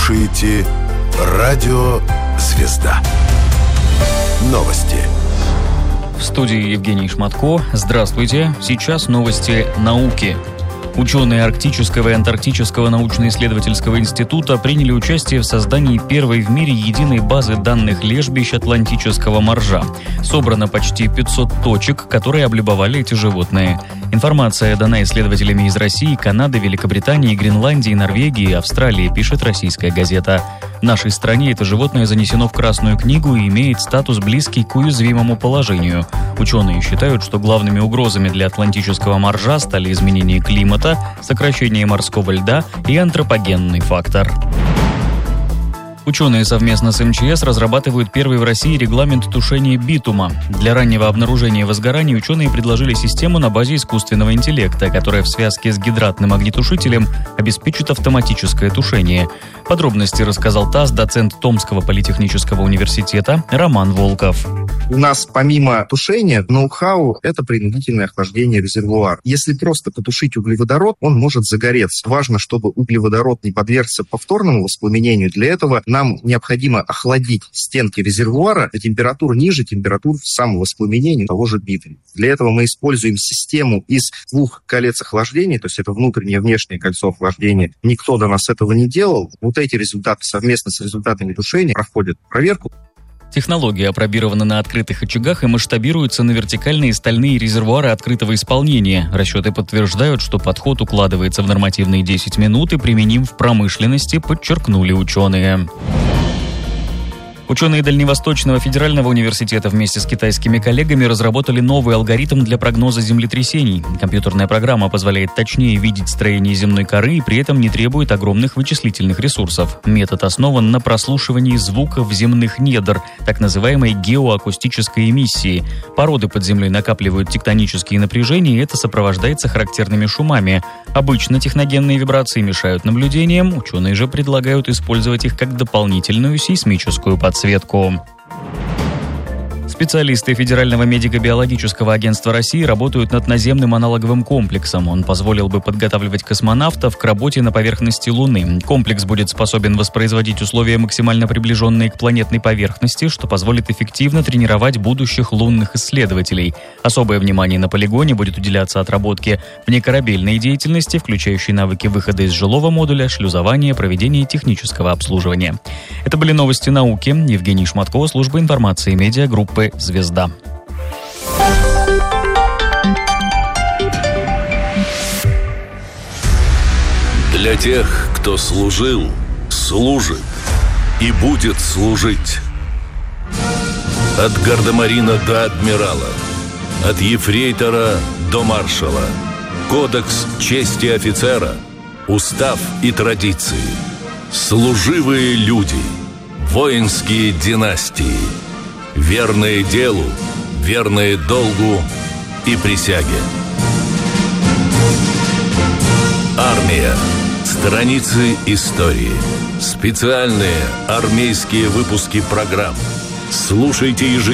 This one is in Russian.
слушаете Радио Звезда. Новости. В студии Евгений Шматко. Здравствуйте. Сейчас новости науки. Ученые Арктического и Антарктического научно-исследовательского института приняли участие в создании первой в мире единой базы данных лежбищ атлантического моржа. Собрано почти 500 точек, которые облюбовали эти животные. Информация дана исследователями из России, Канады, Великобритании, Гренландии, Норвегии и Австралии, пишет российская газета. В нашей стране это животное занесено в Красную книгу и имеет статус, близкий к уязвимому положению. Ученые считают, что главными угрозами для атлантического моржа стали изменение климата, сокращение морского льда и антропогенный фактор. Ученые совместно с МЧС разрабатывают первый в России регламент тушения битума. Для раннего обнаружения возгораний ученые предложили систему на базе искусственного интеллекта, которая в связке с гидратным огнетушителем обеспечит автоматическое тушение. Подробности рассказал ТАСС доцент Томского политехнического университета Роман Волков. У нас помимо тушения, ноу-хау – это принудительное охлаждение резервуара. Если просто потушить углеводород, он может загореться. Важно, чтобы углеводород не подвергся повторному воспламенению. Для этого нам необходимо охладить стенки резервуара до температур ниже температур самовоспламенения того же битума. Для этого мы используем систему из 2 колец охлаждения, то есть это внутреннее и внешнее кольцо охлаждения. Никто до нас этого не делал. Вот эти результаты совместно с результатами тушения проходят проверку. Технология опробирована на открытых очагах и масштабируется на вертикальные стальные резервуары открытого исполнения. Расчеты подтверждают, что подход укладывается в нормативные 10 минут и применим в промышленности, подчеркнули ученые. Ученые Дальневосточного федерального университета вместе с китайскими коллегами разработали новый алгоритм для прогноза землетрясений. Компьютерная программа позволяет точнее видеть строение земной коры и при этом не требует огромных вычислительных ресурсов. Метод основан на прослушивании звуков земных недр, так называемой геоакустической эмиссии. Породы под землей накапливают тектонические напряжения, и это сопровождается характерными шумами. Обычно техногенные вибрации мешают наблюдениям, ученые же предлагают использовать их как дополнительную сейсмическую подсветку. Специалисты Федерального медико-биологического агентства России работают над наземным аналоговым комплексом. Он позволил бы подготавливать космонавтов к работе на поверхности Луны. Комплекс будет способен воспроизводить условия, максимально приближенные к планетной поверхности, что позволит эффективно тренировать будущих лунных исследователей. Особое внимание на полигоне будет уделяться отработке внекорабельной деятельности, включающей навыки выхода из жилого модуля, шлюзования, проведения технического обслуживания. Это были новости науки. Евгений Шматко, служба информации медиагруппы «Звезда». Для тех, кто служил, служит и будет служить. От гардемарина до адмирала, от ефрейтора до маршала. Кодекс чести офицера, устав и традиции. Служивые люди, воинские династии. Верные делу, верные долгу и присяге. Армия. Страницы истории. Специальные армейские выпуски программ. Слушайте ежедневно.